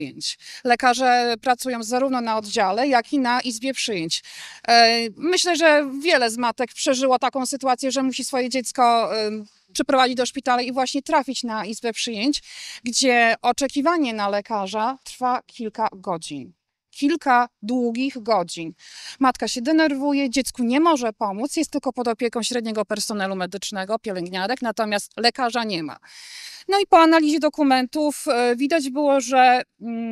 przyjęć. Lekarze pracują zarówno na oddziale, jak i na izbie przyjęć. Myślę, że wiele z matek przeżyło taką sytuację, że musi swoje dziecko przyprowadzić do szpitala i właśnie trafić na izbę przyjęć, gdzie oczekiwanie na lekarza trwa kilka godzin. Kilka długich godzin. Matka się denerwuje, dziecku nie może pomóc, jest tylko pod opieką średniego personelu medycznego, pielęgniarek, natomiast lekarza nie ma. No i po analizie dokumentów widać było, że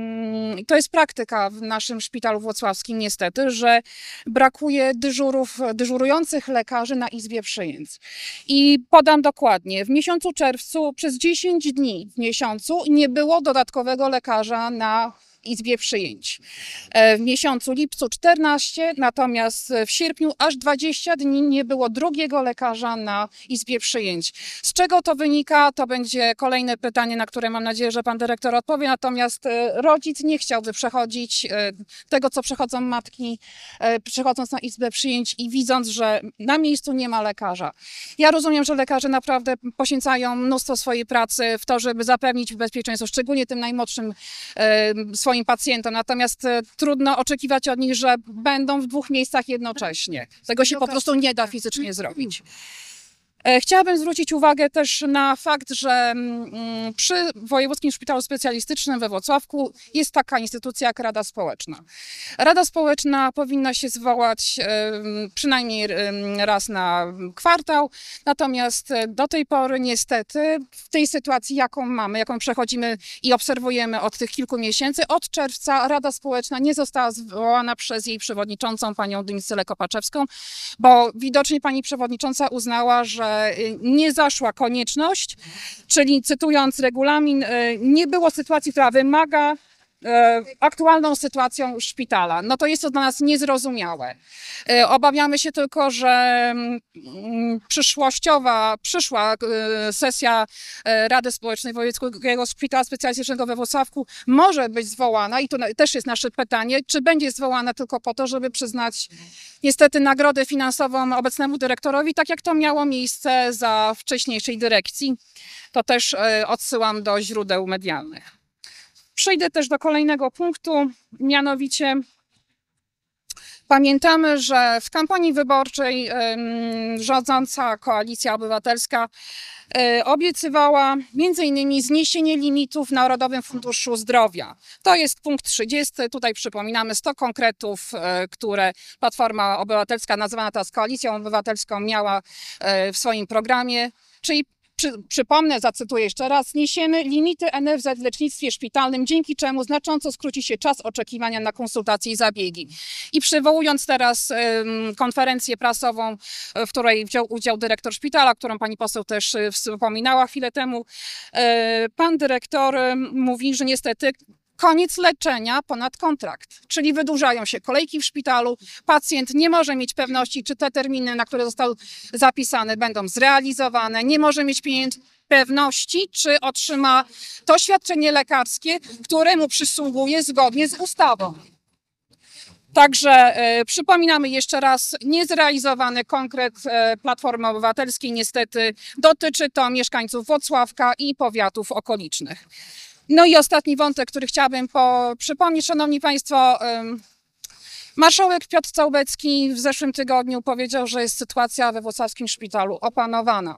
to jest praktyka w naszym szpitalu włocławskim niestety, że brakuje dyżurujących lekarzy na izbie przyjęć. I podam dokładnie, w miesiącu czerwcu przez 10 dni w miesiącu nie było dodatkowego lekarza na izbie przyjęć. W miesiącu lipcu 14, natomiast w sierpniu aż 20 dni nie było drugiego lekarza na izbie przyjęć. Z czego to wynika? To będzie kolejne pytanie, na które mam nadzieję, że pan dyrektor odpowie, natomiast rodzic nie chciałby przechodzić tego, co przechodzą matki, przychodząc na izbę przyjęć i widząc, że na miejscu nie ma lekarza. Ja rozumiem, że lekarze naprawdę poświęcają mnóstwo swojej pracy w to, żeby zapewnić bezpieczeństwo, szczególnie tym najmłodszym swoim pacjentom, natomiast trudno oczekiwać od nich, że będą w dwóch miejscach jednocześnie. Tego się po prostu nie da fizycznie zrobić. Chciałabym zwrócić uwagę też na fakt, że przy Wojewódzkim Szpitalu Specjalistycznym we Włocławku jest taka instytucja jak Rada Społeczna. Rada Społeczna powinna się zwołać przynajmniej raz na kwartał, natomiast do tej pory niestety w tej sytuacji, jaką mamy, jaką przechodzimy i obserwujemy od tych kilku miesięcy, od czerwca Rada Społeczna nie została zwołana przez jej przewodniczącą, panią Domicylę Kopaczewską, bo widocznie pani przewodnicząca uznała, że nie zaszła konieczność, czyli cytując regulamin, nie było sytuacji, która wymaga aktualną sytuacją szpitala. No to jest to dla nas niezrozumiałe. Obawiamy się tylko, że przyszła sesja Rady Społecznej Wojewódzkiego Szpitala Specjalistycznego we Włocławku może być zwołana i to też jest nasze pytanie, czy będzie zwołana tylko po to, żeby przyznać niestety nagrodę finansową obecnemu dyrektorowi, tak jak to miało miejsce za wcześniejszej dyrekcji. To też odsyłam do źródeł medialnych. Przejdę też do kolejnego punktu, mianowicie pamiętamy, że w kampanii wyborczej rządząca Koalicja Obywatelska obiecywała m.in. zniesienie limitów w Narodowym Funduszu Zdrowia. To jest punkt 30. Tutaj przypominamy 100 konkretów, które Platforma Obywatelska, nazywana teraz Koalicją Obywatelską, miała w swoim programie, czyli przypomnę, zacytuję jeszcze raz, zniesiemy limity NFZ w lecznictwie szpitalnym, dzięki czemu znacząco skróci się czas oczekiwania na konsultacje i zabiegi. I przywołując teraz konferencję prasową, w której wziął udział dyrektor szpitala, którą pani poseł też wspominała chwilę temu, pan dyrektor mówi, że niestety koniec leczenia ponad kontrakt, czyli wydłużają się kolejki w szpitalu, pacjent nie może mieć pewności, czy te terminy, na które został zapisany, będą zrealizowane, nie może mieć pewności, czy otrzyma to świadczenie lekarskie, które mu przysługuje zgodnie z ustawą. Także przypominamy jeszcze raz, niezrealizowany konkret Platformy Obywatelskiej niestety dotyczy to mieszkańców Włocławka i powiatów okolicznych. No i ostatni wątek, który chciałabym przypomnieć, szanowni państwo, marszałek Piotr Całbecki w zeszłym tygodniu powiedział, że jest sytuacja we włocławskim szpitalu opanowana.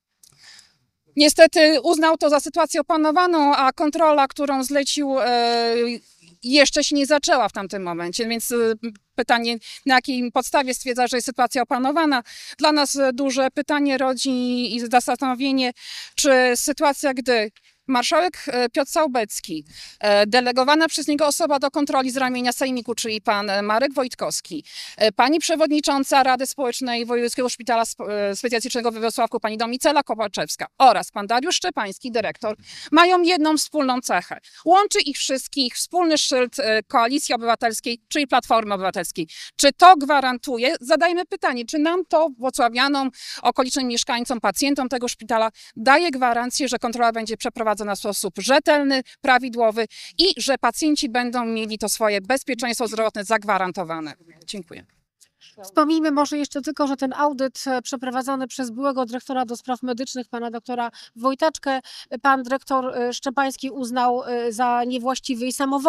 Niestety uznał to za sytuację opanowaną, a kontrola, którą zlecił, jeszcze się nie zaczęła w tamtym momencie, więc pytanie, na jakiej podstawie stwierdza, że jest sytuacja opanowana. Dla nas duże pytanie rodzi i zastanowienie, czy sytuacja, gdy marszałek Piotr Całbecki, delegowana przez niego osoba do kontroli z ramienia sejmiku, czyli pan Marek Wojtkowski, pani przewodnicząca Rady Społecznej Wojewódzkiego Szpitala Specjalistycznego we Wrocławku, pani Domicela Kopaczewska oraz pan Dariusz Szczepański, dyrektor, mają jedną wspólną cechę. Łączy ich wszystkich wspólny szyld Koalicji Obywatelskiej, czyli Platformy Obywatelskiej. Czy to gwarantuje? Zadajmy pytanie, czy nam to, włocławianom, okolicznym mieszkańcom, pacjentom tego szpitala daje gwarancję, że kontrola będzie przeprowadzona w sposób rzetelny, prawidłowy i że pacjenci będą mieli to swoje bezpieczeństwo zdrowotne zagwarantowane. Dziękuję. Wspomnijmy może jeszcze tylko, że ten audyt przeprowadzony przez byłego dyrektora do spraw medycznych, pana doktora Wojtaczkę, pan dyrektor Szczepański uznał za niewłaściwy i samowolny.